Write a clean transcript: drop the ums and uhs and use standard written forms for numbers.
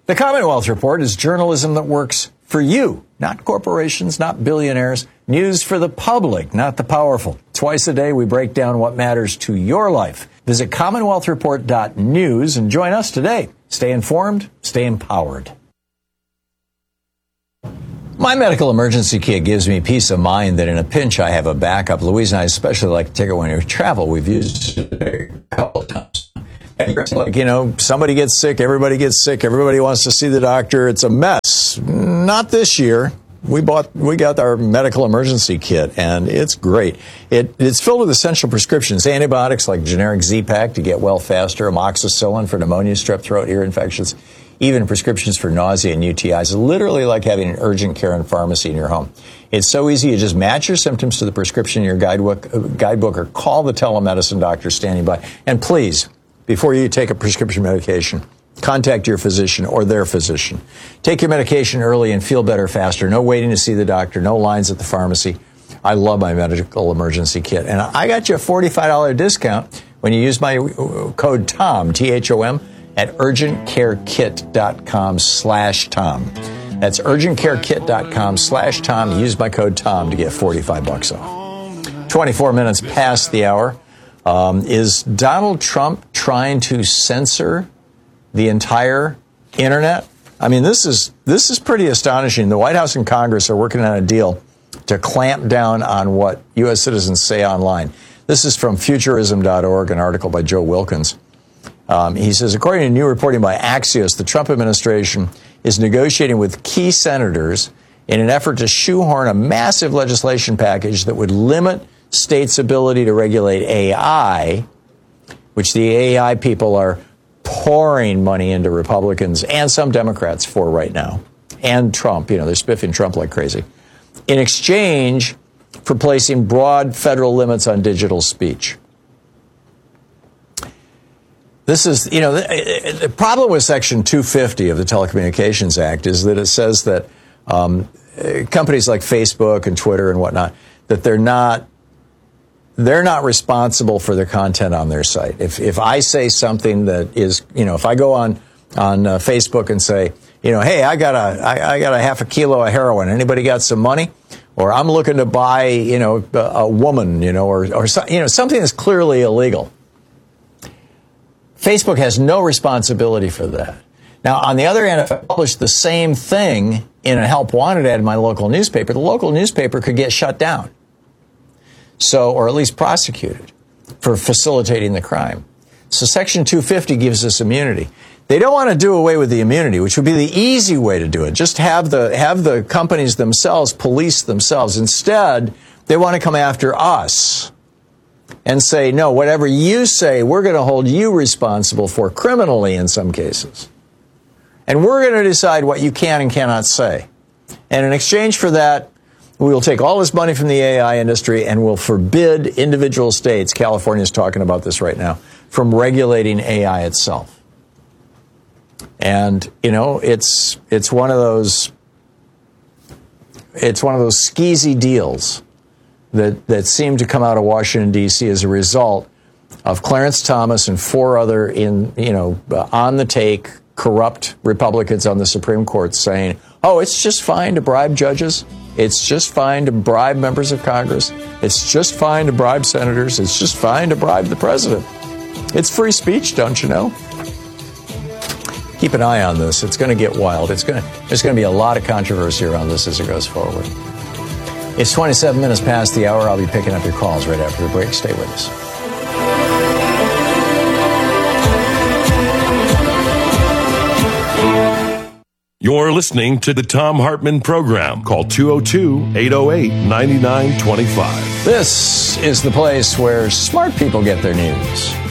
The Commonwealth Report is journalism that works for you, not corporations, not billionaires. News for the public, not the powerful. Twice a day, we break down what matters to your life. Visit CommonwealthReport.news and join us today. Stay informed, stay empowered. My medical emergency kit gives me peace of mind that in a pinch I have a backup. Louise and I especially like to take it when we travel. We've used it a couple of times. Like, somebody gets sick, everybody gets sick, everybody wants to see the doctor. It's a mess. Not this year. We got our medical emergency kit, and it's great. It's filled with essential prescriptions, antibiotics like generic Z-Pak to get well faster, amoxicillin for pneumonia, strep throat, ear infections, even prescriptions for nausea and UTIs. It's literally like having an urgent care and pharmacy in your home. It's so easy. You just match your symptoms to the prescription in your guidebook or call the telemedicine doctor standing by. And please, before you take a prescription medication, contact your physician or their physician. Take your medication early and feel better faster. No waiting to see the doctor, no lines at the pharmacy. I love my medical emergency kit. And I got you a $45 discount when you use my code TOM, T-H-O-M, at urgentcarekit.com/Tom. That's urgentcarekit.com/Tom. Use my code TOM to get $45 off. 24 minutes past the hour. Is Donald Trump trying to censor the entire internet? I mean, this is pretty astonishing. The White House and Congress are working on a deal to clamp down on what U.S. citizens say online. This is from Futurism.org, an article by Joe Wilkins. He says, according to new reporting by Axios, the Trump administration is negotiating with key senators in an effort to shoehorn a massive legislation package that would limit states' ability to regulate AI, which the AI people are pouring money into Republicans and some Democrats for right now, and Trump. They're spiffing Trump like crazy, in exchange for placing broad federal limits on digital speech. This is, the problem with Section 250 of the Telecommunications Act is that it says that companies like Facebook and Twitter and whatnot, that they're not responsible for their content on their site. If I say something that is, if I go on Facebook and say, hey, I got a half a kilo of heroin. Anybody got some money? Or I'm looking to buy, a woman, or something that's clearly illegal. Facebook has no responsibility for that. Now, on the other hand, if I publish the same thing in a help wanted ad in my local newspaper, the local newspaper could get shut down. Or at least prosecuted for facilitating the crime. So Section 250 gives us immunity. They don't want to do away with the immunity, which would be the easy way to do it. Just have the companies themselves police themselves. Instead, they want to come after us and say, no, whatever you say, we're going to hold you responsible for criminally in some cases. And we're going to decide what you can and cannot say. And in exchange for that, we will take all this money from the AI industry and will forbid individual states, California is talking about this right now, from regulating AI itself. And, it's one of those skeezy deals that seem to come out of Washington, D.C. as a result of Clarence Thomas and four other on the take, corrupt Republicans on the Supreme Court saying, oh, it's just fine to bribe judges. It's just fine to bribe members of Congress. It's just fine to bribe senators. It's just fine to bribe the president. It's free speech, don't you know? Keep an eye on this. It's going to get wild. There's going to be a lot of controversy around this as it goes forward. It's 27 minutes past the hour. I'll be picking up your calls right after the break. Stay with us. You're listening to the Thom Hartmann Program. Call 202-808-9925. This is the place where smart people get their news.